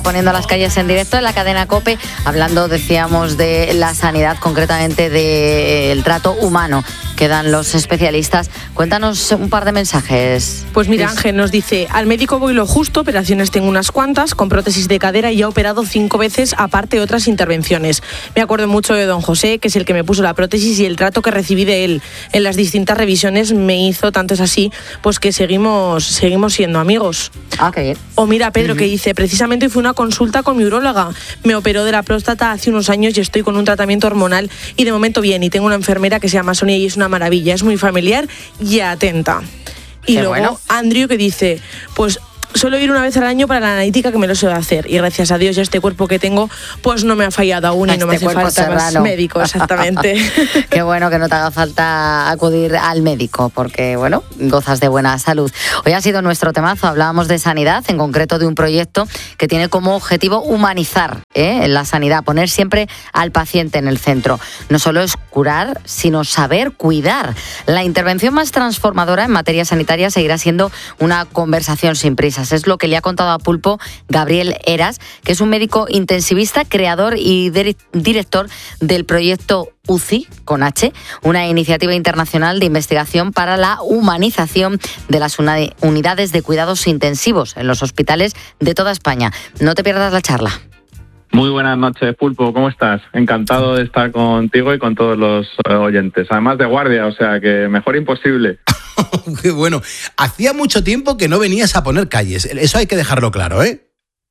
Poniendo las calles en directo en la cadena COPE, hablando, decíamos, de la sanidad, concretamente del trato humano que dan los especialistas. Cuéntanos un par de mensajes. Pues mira, Ángel nos dice: al médico voy lo justo, operaciones tengo unas cuantas, con prótesis de cadera y ya he operado 5 veces, aparte de otras intervenciones. Me acuerdo mucho de don José, que es el que me puso la prótesis, y el trato que recibí de él en las distintas revisiones me hizo, tanto es así, pues que seguimos siendo amigos. Ah, qué bien. O mira, Pedro, que dice: precisamente fui a una consulta con mi uróloga, me operó de la próstata hace unos años y estoy con un tratamiento hormonal y de momento bien, y tengo una enfermera que se llama Sonia y es una maravilla, es muy familiar y atenta. Y qué luego bueno. Andrew, que dice: pues suelo ir una vez al año para la analítica, que me lo suelo hacer, y gracias a Dios ya este cuerpo que tengo pues no me ha fallado aún y no me hace falta más médico, exactamente. Qué bueno que no te haga falta acudir al médico, porque bueno, gozas de buena salud. Hoy ha sido nuestro temazo, hablábamos de sanidad, en concreto de un proyecto que tiene como objetivo humanizar la sanidad, poner siempre al paciente en el centro. No solo es curar, sino saber cuidar. La intervención más transformadora en materia sanitaria seguirá siendo una conversación sin prisas. Es lo que le ha contado a Pulpo Gabriel Heras, que es un médico intensivista, creador y director del proyecto UCI, con H, una iniciativa internacional de investigación para la humanización de las unidades de cuidados intensivos en los hospitales de toda España. No te pierdas la charla. Muy buenas noches, Pulpo, ¿cómo estás? Encantado de estar contigo y con todos los oyentes. Además de guardia, o sea que mejor imposible. Qué bueno. Hacía mucho tiempo que no venías a poner calles. Eso hay que dejarlo claro, ¿eh?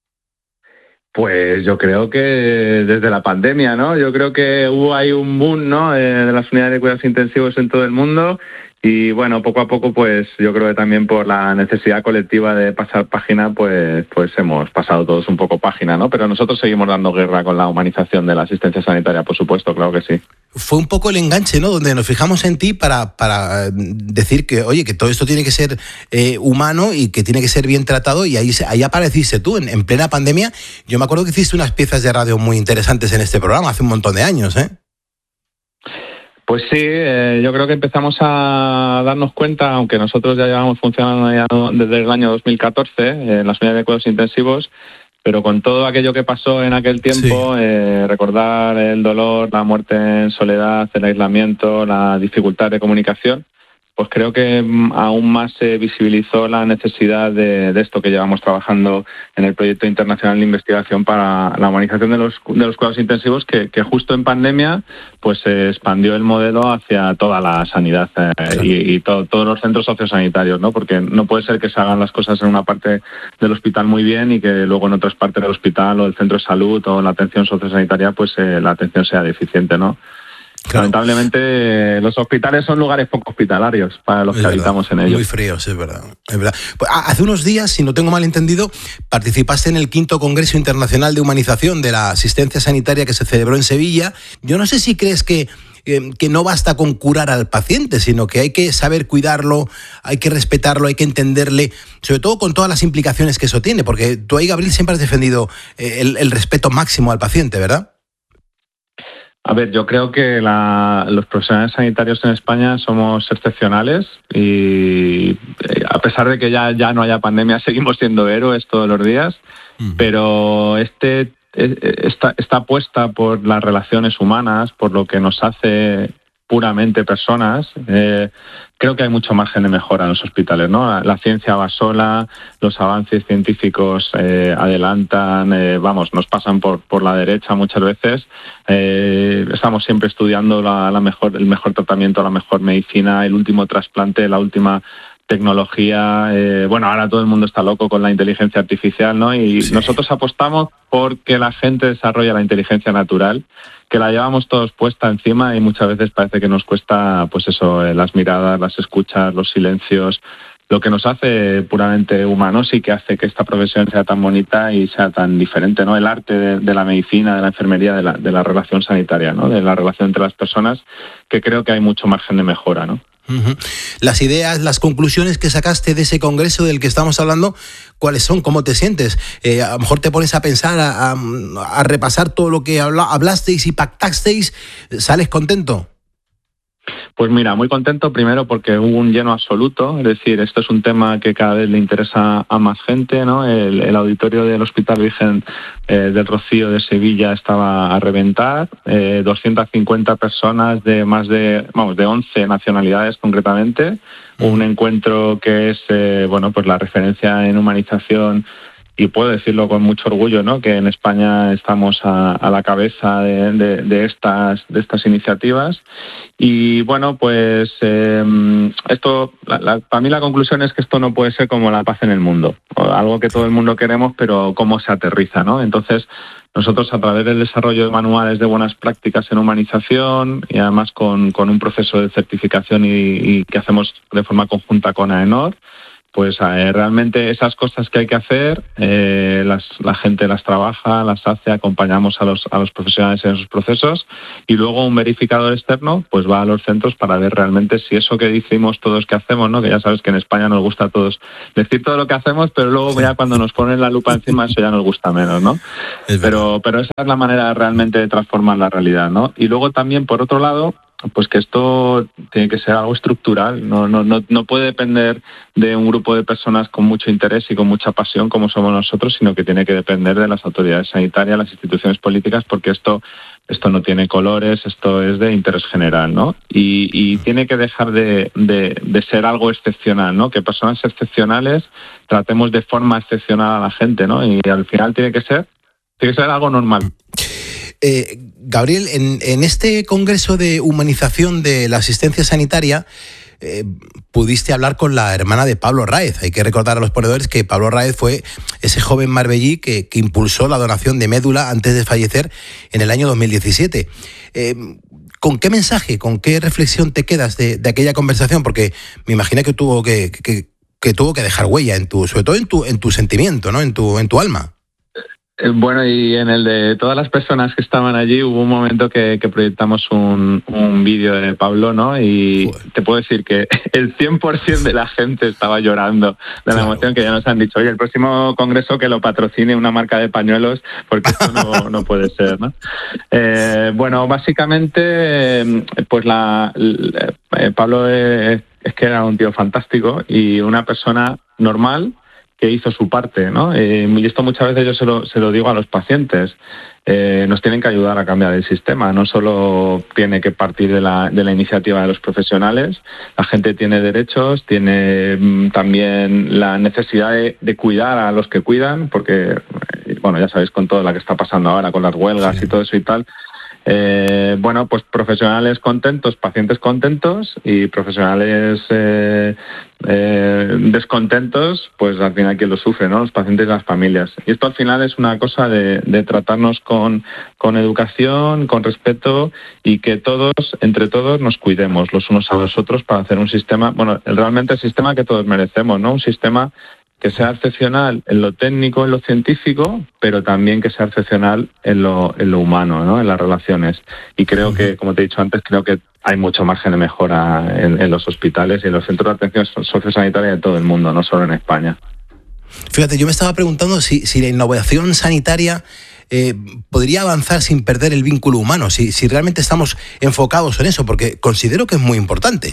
Pues yo creo que desde la pandemia, ¿no? Yo creo que hubo ahí un boom, ¿no? De las unidades de cuidados intensivos en todo el mundo. Y bueno, poco a poco, pues yo creo que también por la necesidad colectiva de pasar página, pues hemos pasado todos un poco página, ¿no? Pero nosotros seguimos dando guerra con la humanización de la asistencia sanitaria, por supuesto, claro que sí. Fue un poco el enganche, ¿no? Donde nos fijamos en ti para decir que, oye, que todo esto tiene que ser humano y que tiene que ser bien tratado, y ahí apareciste tú, en plena pandemia. Yo me acuerdo que hiciste unas piezas de radio muy interesantes en este programa hace un montón de años, ¿eh? Pues sí, yo creo que empezamos a darnos cuenta, aunque nosotros ya llevamos funcionando ya desde el año 2014 en las unidades de cuidados intensivos, pero con todo aquello que pasó en aquel tiempo, sí. Recordar el dolor, la muerte en soledad, el aislamiento, la dificultad de comunicación, pues creo que aún más se visibilizó la necesidad de esto que llevamos trabajando en el proyecto internacional de investigación para la humanización de los cuidados intensivos, que justo en pandemia pues se expandió el modelo hacia toda la sanidad y todos los centros sociosanitarios, ¿no? Porque no puede ser que se hagan las cosas en una parte del hospital muy bien y que luego en otras partes del hospital o del centro de salud o en la atención sociosanitaria pues la atención sea deficiente, ¿no? Claro. Lamentablemente los hospitales son lugares poco hospitalarios para los que habitamos en ellos. Muy fríos, es verdad. Pues hace unos días, si no tengo mal entendido, participaste en el 5º Congreso Internacional de Humanización de la Asistencia Sanitaria que se celebró en Sevilla. Yo no sé si crees que no basta con curar al paciente, sino que hay que saber cuidarlo, hay que respetarlo, hay que entenderle, sobre todo con todas las implicaciones que eso tiene, porque tú ahí, Gabriel, siempre has defendido el respeto máximo al paciente, ¿verdad? A ver, yo creo que los profesionales sanitarios en España somos excepcionales y a pesar de que ya no haya pandemia, seguimos siendo héroes todos los días, pero esta apuesta por las relaciones humanas, por lo que nos hace puramente personas, creo que hay mucho margen de mejora en los hospitales, ¿no? La ciencia va sola, los avances científicos adelantan, nos pasan por la derecha muchas veces. Estamos siempre estudiando el mejor tratamiento, la mejor medicina, el último trasplante, la última tecnología. Ahora todo el mundo está loco con la inteligencia artificial, ¿no? Y sí. Nosotros apostamos porque la gente desarrolla la inteligencia natural, que la llevamos todos puesta encima y muchas veces parece que nos cuesta, pues eso, las miradas, las escuchas, los silencios, lo que nos hace puramente humanos y que hace que esta profesión sea tan bonita y sea tan diferente, ¿no? El arte de la medicina, de la enfermería, de la relación sanitaria, ¿no? De la relación entre las personas, que creo que hay mucho margen de mejora, ¿no? Uh-huh. Las ideas, las conclusiones que sacaste de ese congreso del que estamos hablando, ¿cuáles son? ¿Cómo te sientes? A lo mejor te pones a pensar, a repasar todo lo que hablasteis y pactasteis, ¿sales contento? Pues mira, muy contento primero porque hubo un lleno absoluto, es decir, esto es un tema que cada vez le interesa a más gente, ¿no? El auditorio del Hospital Virgen del Rocío de Sevilla estaba a reventar, 250 personas de más de 11 nacionalidades concretamente, un encuentro que es pues la referencia en humanización. Y puedo decirlo con mucho orgullo, ¿no? Que en España estamos a la cabeza de estas iniciativas. Y bueno, pues esto, para mí la conclusión es que esto no puede ser como la paz en el mundo, algo que todo el mundo queremos, pero cómo se aterriza, ¿no? Entonces, nosotros a través del desarrollo de manuales de buenas prácticas en humanización y además con un proceso de certificación y que hacemos de forma conjunta con AENOR, pues realmente esas cosas que hay que hacer, la gente las trabaja, las hace, acompañamos a los profesionales en esos procesos y luego un verificador externo pues va a los centros para ver realmente si eso que decimos todos que hacemos, ¿no? Que ya sabes que en España nos gusta a todos decir todo lo que hacemos, pero luego ya cuando nos ponen la lupa encima eso ya nos gusta menos, ¿no? Pero esa es la manera realmente de transformar la realidad, ¿no? Y luego también, por otro lado, pues que esto tiene que ser algo estructural, no puede depender de un grupo de personas con mucho interés y con mucha pasión como somos nosotros, sino que tiene que depender de las autoridades sanitarias, las instituciones políticas, porque esto no tiene colores, esto es de interés general, ¿no? Y tiene que dejar de ser algo excepcional, ¿no? Que personas excepcionales tratemos de forma excepcional a la gente, ¿no? Y al final tiene que ser algo normal. Gabriel, en este congreso de humanización de la asistencia sanitaria pudiste hablar con la hermana de Pablo Raez. Hay que recordar a los ponedores que Pablo Raez fue ese joven marbellí que impulsó la donación de médula antes de fallecer en el año 2017. ¿Con qué mensaje, con qué reflexión te quedas de aquella conversación? Porque me imagino que tuvo que dejar huella sobre todo en tu sentimiento, ¿no? En tu alma. Bueno, y en el de todas las personas que estaban allí hubo un momento que proyectamos un vídeo de Pablo, ¿no? Y te puedo decir que el 100% de la gente estaba llorando de la emoción, que ya nos han dicho, oye, el próximo congreso que lo patrocine una marca de pañuelos, porque esto no puede ser, ¿no? Bueno, básicamente, pues Pablo es que era un tío fantástico y una persona normal, que hizo su parte, ¿no? Y esto muchas veces yo se lo digo a los pacientes. Nos tienen que ayudar a cambiar el sistema. No solo tiene que partir de la iniciativa de los profesionales. La gente tiene derechos, tiene también la necesidad de cuidar a los que cuidan, porque, bueno, ya sabéis con todo lo que está pasando ahora, con las huelgas y todo eso y tal. Bueno, pues profesionales contentos, pacientes contentos y profesionales descontentos, pues al final quien lo sufre, ¿no? Los pacientes y las familias. Y esto al final es una cosa de tratarnos con educación, con respeto y que todos, entre todos, nos cuidemos los unos a los otros para hacer un sistema, bueno, realmente el sistema que todos merecemos, ¿no? Un sistema que sea excepcional en lo técnico, en lo científico, pero también que sea excepcional en lo humano, ¿no? En las relaciones. Y creo que, como te he dicho antes, creo que hay mucho margen de mejora en los hospitales y en los centros de atención sociosanitaria de todo el mundo, no solo en España. Fíjate, yo me estaba preguntando si la innovación sanitaria podría avanzar sin perder el vínculo humano, si realmente estamos enfocados en eso, porque considero que es muy importante.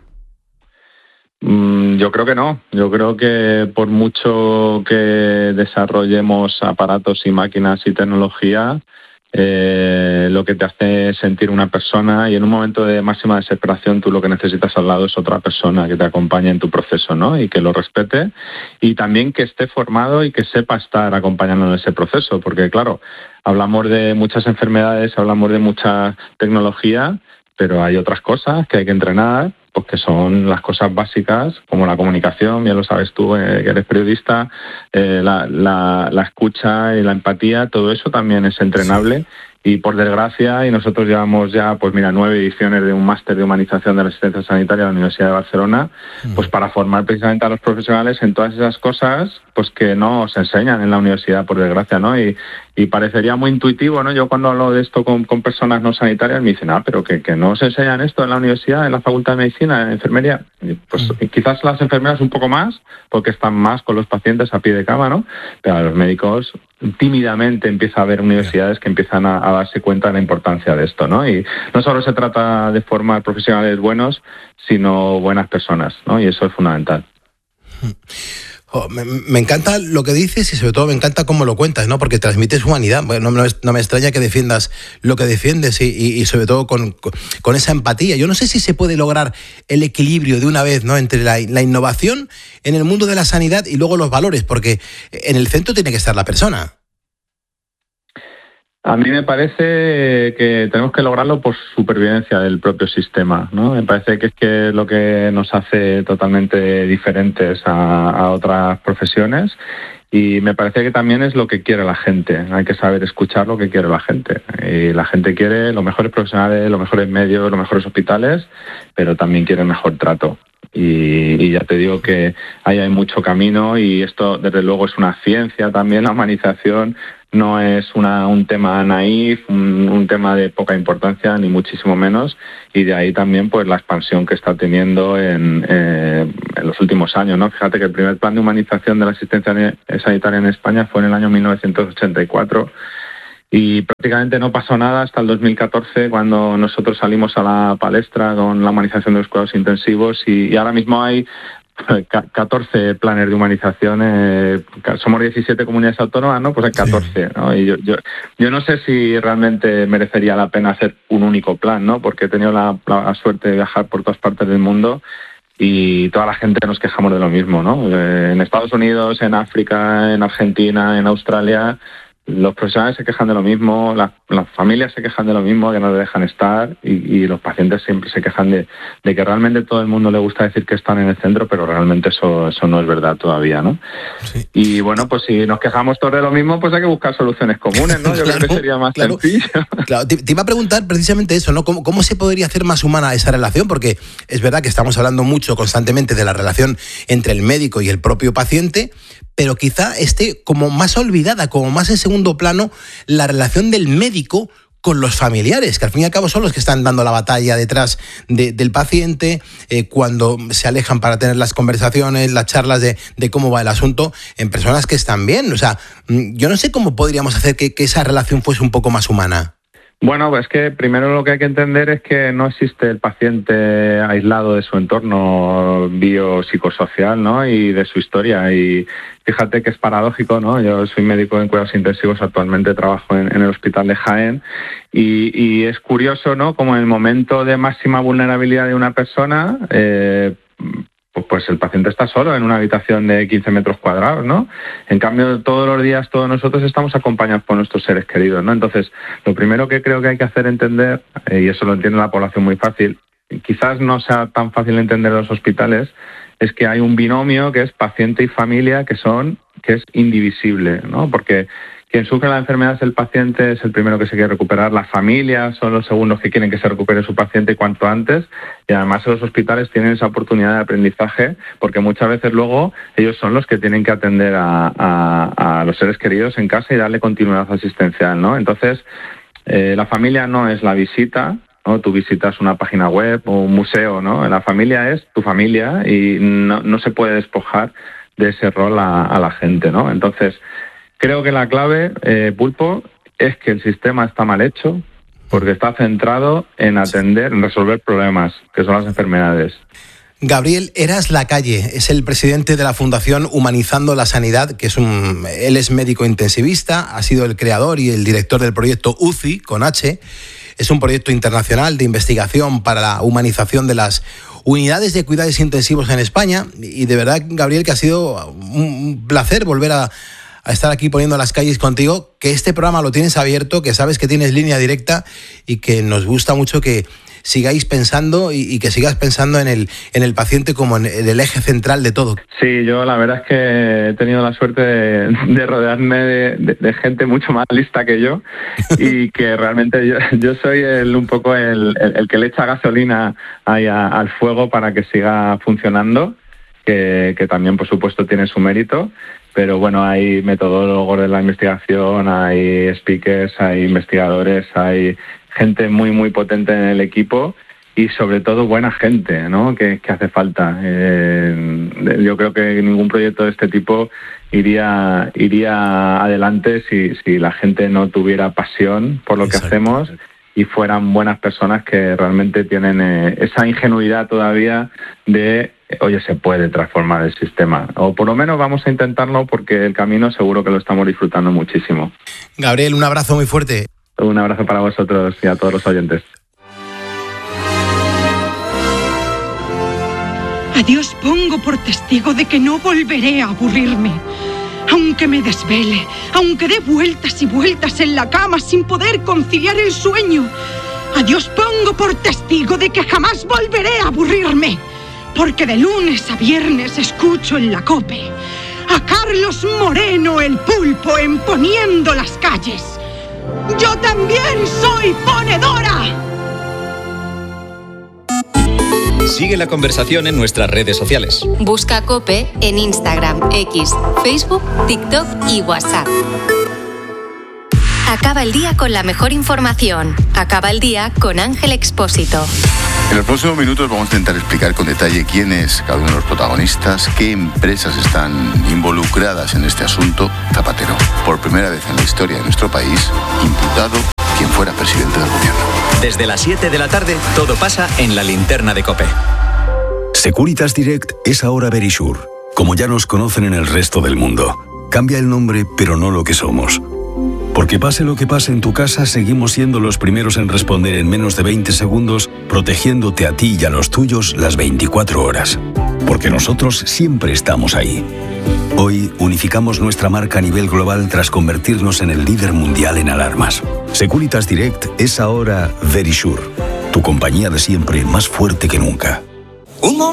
Yo creo que no. Yo creo que por mucho que desarrollemos aparatos y máquinas y tecnología, lo que te hace sentir una persona, y en un momento de máxima desesperación tú lo que necesitas al lado es otra persona que te acompañe en tu proceso, ¿no? Y que lo respete y también que esté formado y que sepa estar acompañando en ese proceso, porque claro, hablamos de muchas enfermedades, hablamos de mucha tecnología, pero hay otras cosas que hay que entrenar, pues que son las cosas básicas, como la comunicación, ya lo sabes tú, que eres periodista, la escucha y la empatía, todo eso también es entrenable. Y por desgracia, y nosotros llevamos ya, pues mira, 9 ediciones de un máster de humanización de la asistencia sanitaria de la Universidad de Barcelona, pues para formar precisamente a los profesionales en todas esas cosas, pues que no se enseñan en la universidad, por desgracia, ¿no? Y parecería muy intuitivo, ¿no? Yo cuando hablo de esto con personas no sanitarias me dicen, pero que no se enseñan esto en la universidad, en la Facultad de Medicina, en enfermería. Pues quizás las enfermeras un poco más, porque están más con los pacientes a pie de cama, ¿no? Pero a los médicos tímidamente empieza a haber universidades que empiezan a darse cuenta de la importancia de esto, ¿no? Y no solo se trata de formar profesionales buenos, sino buenas personas, ¿no? Y eso es fundamental. Me encanta lo que dices y sobre todo me encanta cómo lo cuentas, ¿no? Porque transmites humanidad. Bueno, no me extraña que defiendas lo que defiendes y sobre todo con esa empatía. Yo no sé si se puede lograr el equilibrio de una vez, ¿no? Entre la innovación en el mundo de la sanidad y luego los valores, porque en el centro tiene que estar la persona. A mí me parece que tenemos que lograrlo por supervivencia del propio sistema, ¿no? Me parece que es que lo que nos hace totalmente diferentes a otras profesiones, y me parece que también es lo que quiere la gente. Hay que saber escuchar lo que quiere la gente. Y la gente quiere los mejores profesionales, los mejores medios, los mejores hospitales, pero también quiere mejor trato. Y ya te digo que ahí hay mucho camino, y esto desde luego es una ciencia también, la humanización. No es un tema naif, un tema de poca importancia, ni muchísimo menos, y de ahí también pues la expansión que está teniendo en los últimos años, ¿no? Fíjate que el primer plan de humanización de la asistencia sanitaria en España fue en el año 1984, y prácticamente no pasó nada hasta el 2014, cuando nosotros salimos a la palestra con la humanización de los cuidados intensivos, y ahora mismo hay 14 planes de humanización, somos 17 comunidades autónomas, ¿no? Pues hay 14, ¿no? Y yo no sé si realmente merecería la pena hacer un único plan, ¿no? Porque he tenido la suerte de viajar por todas partes del mundo y toda la gente nos quejamos de lo mismo, ¿no? En Estados Unidos, en África, en Argentina, en Australia, los profesionales se quejan de lo mismo, las familias se quejan de lo mismo, que no le dejan estar, y los pacientes siempre se quejan de que realmente todo el mundo le gusta decir que están en el centro, pero realmente eso no es verdad todavía, ¿no? Sí. Y bueno, pues si nos quejamos todos de lo mismo, pues hay que buscar soluciones comunes, ¿no? Yo creo que sería más sencillo. Claro, te iba a preguntar precisamente eso, ¿no? ¿Cómo se podría hacer más humana esa relación? Porque es verdad que estamos hablando mucho constantemente de la relación entre el médico y el propio paciente, pero quizá esté como más olvidada, como más en segundo plano, la relación del médico con los familiares, que al fin y al cabo son los que están dando la batalla detrás del paciente, cuando se alejan para tener las conversaciones, las charlas de cómo va el asunto, en personas que están bien. O sea, yo no sé cómo podríamos hacer que esa relación fuese un poco más humana. Bueno, pues que primero lo que hay que entender es que no existe el paciente aislado de su entorno biopsicosocial, ¿no? Y de su historia. Y fíjate que es paradójico, ¿no? Yo soy médico en cuidados intensivos, actualmente trabajo en el hospital de Jaén, y es curioso, ¿no? Como en el momento de máxima vulnerabilidad de una persona, pues el paciente está solo en una habitación de 15 metros cuadrados, ¿no? En cambio, todos los días, todos nosotros estamos acompañados por nuestros seres queridos, ¿no? Entonces, lo primero que creo que hay que hacer entender, y eso lo entiende la población muy fácil, quizás no sea tan fácil entender los hospitales, es que hay un binomio que es paciente y familia que es indivisible, ¿no? Porque quien sufre la enfermedad es el paciente, es el primero que se quiere recuperar. La familia son los segundos que quieren que se recupere su paciente cuanto antes. Y además los hospitales tienen esa oportunidad de aprendizaje, porque muchas veces luego ellos son los que tienen que atender a los seres queridos en casa y darle continuidad asistencial, ¿no? Entonces, la familia no es la visita, ¿no? Tú visitas una página web o un museo, ¿no? La familia es tu familia y no se puede despojar de ese rol a la gente, ¿no? Entonces, creo que la clave, Pulpo, es que el sistema está mal hecho porque está centrado en atender, en resolver problemas, que son las enfermedades. Gabriel Heras Lacalle es el presidente de la Fundación Humanizando la Sanidad, él es médico intensivista, ha sido el creador y el director del proyecto UCI, con H. Es un proyecto internacional de investigación para la humanización de las unidades de cuidados intensivos en España. Y de verdad, Gabriel, que ha sido un placer volver a estar aquí poniendo las calles contigo, que este programa lo tienes abierto, que sabes que tienes línea directa y que nos gusta mucho que sigáis pensando y que sigas pensando en el paciente como en el eje central de todo. Sí, yo la verdad es que he tenido la suerte de rodearme de gente mucho más lista que yo y que realmente yo soy un poco el que le echa gasolina ahí al fuego para que siga funcionando, que también por supuesto tiene su mérito. Pero bueno, hay metodólogos de la investigación, hay speakers, hay investigadores, hay gente muy, muy potente en el equipo y sobre todo buena gente, ¿no? Que hace falta. Yo creo que ningún proyecto de este tipo iría adelante si la gente no tuviera pasión por lo que hacemos y fueran buenas personas que realmente tienen esa ingenuidad todavía de, oye, se puede transformar el sistema. O por lo menos vamos a intentarlo, porque el camino seguro que lo estamos disfrutando muchísimo. Gabriel, un abrazo muy fuerte. Un abrazo para vosotros y a todos los oyentes. A Dios pongo por testigo de que no volveré a aburrirme. Aunque me desvele, aunque dé vueltas y vueltas en la cama sin poder conciliar el sueño, a Dios pongo por testigo de que jamás volveré a aburrirme, porque de lunes a viernes escucho en la COPE a Carlos Moreno el Pulpo en Poniendo las Calles. ¡Yo también soy ponedora! Sigue la conversación en nuestras redes sociales. Busca COPE en Instagram, X, Facebook, TikTok y WhatsApp. Acaba el día con la mejor información. Acaba el día con Ángel Expósito. En los próximos minutos vamos a intentar explicar con detalle quién es cada uno de los protagonistas, qué empresas están involucradas en este asunto. Zapatero, por primera vez en la historia de nuestro país, imputado quien fuera presidente del gobierno. Desde las 7 de la tarde, todo pasa en la linterna de COPE. Securitas Direct es ahora Verisure, como ya nos conocen en el resto del mundo. Cambia el nombre, pero no lo que somos. Porque pase lo que pase en tu casa, seguimos siendo los primeros en responder en menos de 20 segundos, protegiéndote a ti y a los tuyos las 24 horas. Porque nosotros siempre estamos ahí. Hoy unificamos nuestra marca a nivel global tras convertirnos en el líder mundial en alarmas. Securitas Direct es ahora Verisure, tu compañía de siempre más fuerte que nunca.